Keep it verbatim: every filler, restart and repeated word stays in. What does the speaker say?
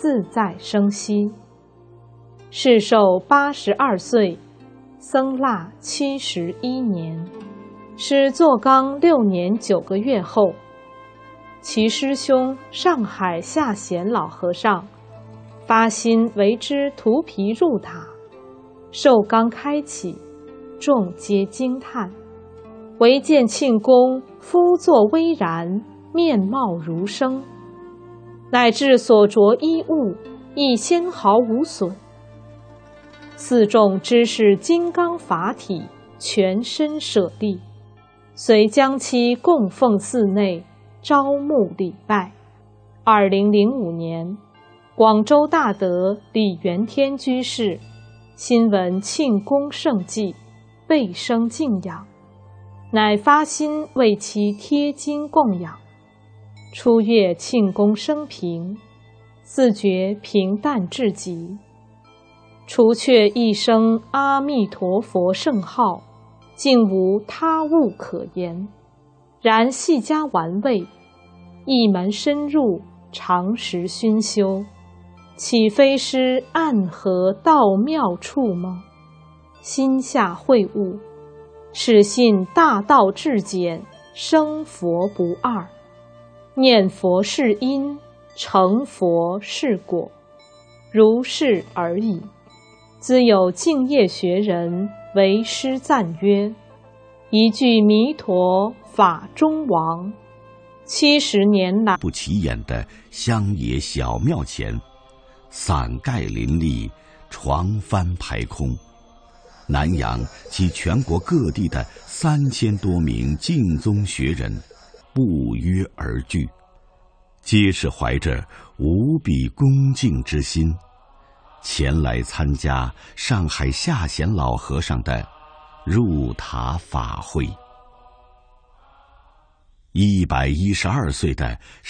自在生息。世寿八十二岁，僧腊七十一年，是坐缸六年九个月后，其师兄上海下贤老和尚发心为之涂皮入塔，寿缸开启，众皆惊叹，唯见庆公肤作微然，面貌如生，乃至所着衣物亦纤毫无损。四众知是金刚法体，全身舍利，遂将其供奉寺内，招募礼拜。二零零五年，广州大德李元天居士新闻庆功盛绩，倍生敬仰，乃发心为其贴金供养。初阅庆功生平，自觉平淡至极，除却一声阿弥陀佛圣号，竟无他物可言。然细加玩味，一门深入，常时熏修，岂非是暗合道妙处吗？心下会悟，始信大道至简，生佛不二，念佛是因，成佛是果，如是而已。兹有净业学人为师赞曰：一句弥陀法中王，七十年来不起眼的乡野小庙前，伞盖林立，床幡排空，南洋及全国各地的三千多名净宗学人不约而聚，皆是怀着无比恭敬之心，前来参加上海下贤老和尚的入塔法会。一百一十二岁的